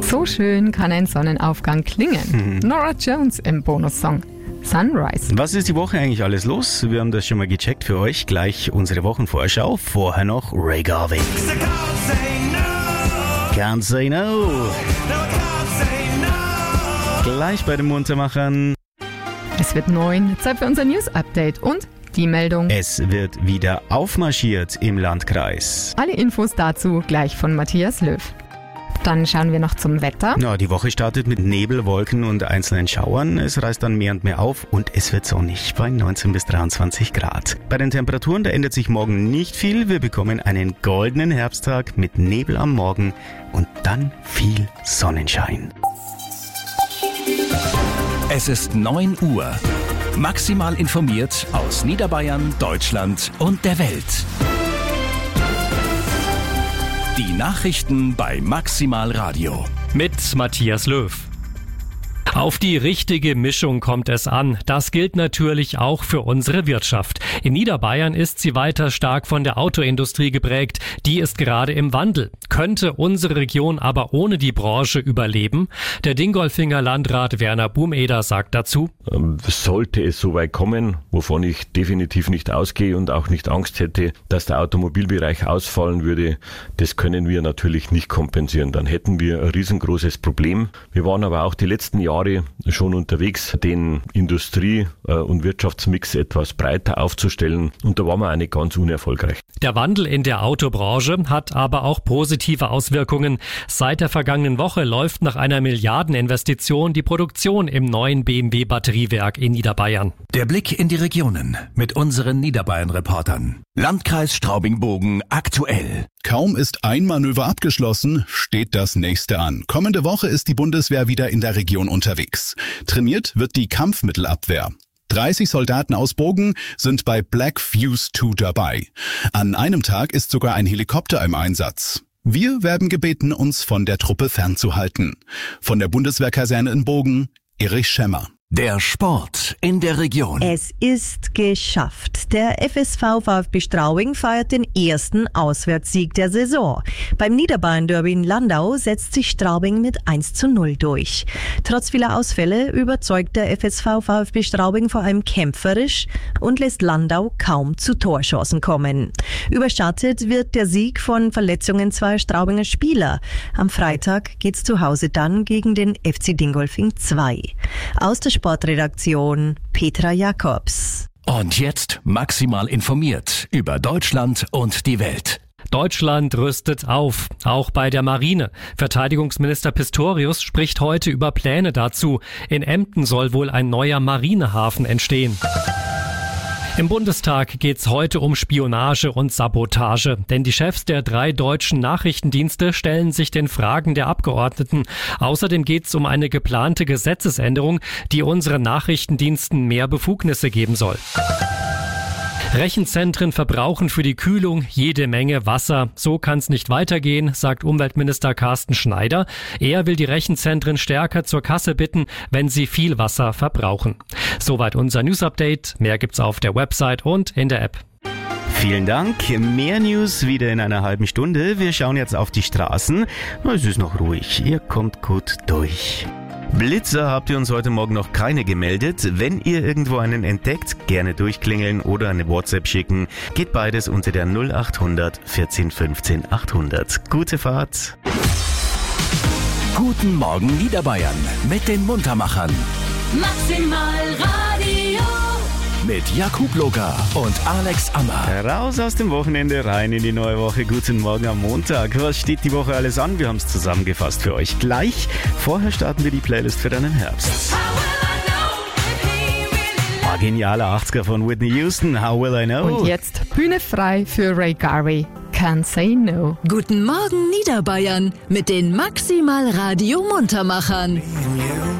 So schön kann ein Sonnenaufgang klingen. Norah Jones im Bonussong Sunrise. Was ist die Woche eigentlich alles los? Wir haben das schon mal gecheckt für euch. Gleich unsere Wochenvorschau. Vorher noch Ray Garvey. Can't say no. Gleich bei den Muntermachern. Es wird 9, Zeit für unser News-Update und die Meldung. Es wird wieder aufmarschiert im Landkreis. Alle Infos dazu gleich von Matthias Löw. Dann schauen wir noch zum Wetter. Na, die Woche startet mit Nebel, Wolken und einzelnen Schauern. Es reißt dann mehr und mehr auf und es wird sonnig bei 19 bis 23 Grad. Bei den Temperaturen, da ändert sich morgen nicht viel. Wir bekommen einen goldenen Herbsttag mit Nebel am Morgen und dann viel Sonnenschein. Es ist 9 Uhr. Maximal informiert aus Niederbayern, Deutschland und der Welt. Die Nachrichten bei Maximal Radio. Mit Matthias Löw. Auf die richtige Mischung kommt es an. Das gilt natürlich auch für unsere Wirtschaft. In Niederbayern ist sie weiter stark von der Autoindustrie geprägt. Die ist gerade im Wandel. Könnte unsere Region aber ohne die Branche überleben? Der Dingolfinger Landrat Werner Bumeder sagt dazu: Sollte es so weit kommen, wovon ich definitiv nicht ausgehe und auch nicht Angst hätte, dass der Automobilbereich ausfallen würde, das können wir natürlich nicht kompensieren. Dann hätten wir ein riesengroßes Problem. Wir waren aber auch die letzten Jahre schon unterwegs, den Industrie- und Wirtschaftsmix etwas breiter aufzustellen, und da waren wir auch nicht ganz unerfolgreich. Der Wandel in der Autobranche hat aber auch positive Auswirkungen. Seit der vergangenen Woche läuft nach einer Milliardeninvestition die Produktion im neuen BMW-Batteriewerk in Niederbayern. Der Blick in die Regionen mit unseren Niederbayern-Reportern. Landkreis Straubing-Bogen aktuell. Kaum ist ein Manöver abgeschlossen, steht das nächste an. Kommende Woche ist die Bundeswehr wieder in der Region unterwegs. Trainiert wird die Kampfmittelabwehr. 30 Soldaten aus Bogen sind bei Black Fuse 2 dabei. An einem Tag ist sogar ein Helikopter im Einsatz. Wir werden gebeten, uns von der Truppe fernzuhalten. Von der Bundeswehrkaserne in Bogen, Erich Schemmer. Der Sport in der Region. Es ist geschafft. Der FSV VfB Straubing feiert den ersten Auswärtssieg der Saison. Beim Niederbayern-Derby in Landau setzt sich Straubing mit 1:0 durch. Trotz vieler Ausfälle überzeugt der FSV VfB Straubing vor allem kämpferisch und lässt Landau kaum zu Torchancen kommen. Überschattet wird der Sieg von Verletzungen zweier Straubinger Spieler. Am Freitag geht's zu Hause dann gegen den FC Dingolfing 2. Aus der Sportredaktion Petra Jakobs. Und jetzt maximal informiert über Deutschland und die Welt. Deutschland rüstet auf, auch bei der Marine. Verteidigungsminister Pistorius spricht heute über Pläne dazu. In Emden soll wohl ein neuer Marinehafen entstehen. Im Bundestag geht's heute um Spionage und Sabotage, denn die Chefs der 3 deutschen Nachrichtendienste stellen sich den Fragen der Abgeordneten. Außerdem geht's um eine geplante Gesetzesänderung, die unseren Nachrichtendiensten mehr Befugnisse geben soll. Rechenzentren verbrauchen für die Kühlung jede Menge Wasser. So kann's nicht weitergehen, sagt Umweltminister Carsten Schneider. Er will die Rechenzentren stärker zur Kasse bitten, wenn sie viel Wasser verbrauchen. Soweit unser News-Update. Mehr gibt's auf der Website und in der App. Vielen Dank. Mehr News wieder in einer halben Stunde. Wir schauen jetzt auf die Straßen. Es ist noch ruhig. Ihr kommt gut durch. Blitzer habt ihr uns heute Morgen noch keine gemeldet. Wenn ihr irgendwo einen entdeckt, gerne durchklingeln oder eine WhatsApp schicken. Geht beides unter der 0800 14 15 800. Gute Fahrt. Guten Morgen Niederbayern mit den Muntermachern. Maximal Radio. Mit Jakub Loga und Alex Ammer. Raus aus dem Wochenende, rein in die neue Woche. Guten Morgen am Montag. Was steht die Woche alles an? Wir haben es zusammengefasst für euch gleich. Vorher starten wir die Playlist für deinen Herbst. Genialer 80er von Whitney Houston. How will I know? Und jetzt Bühne frei für Ray Garvey. Can't say no. Guten Morgen Niederbayern mit den Maximal Radio Muntermachern.